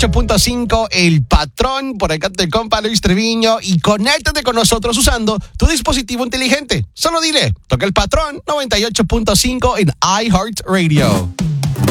98.5 El Patrón. Por acá te compa Luis Treviño. Y conéctate con nosotros usando tu dispositivo inteligente. Solo dile, toca El Patrón 98.5 en iHeartRadio.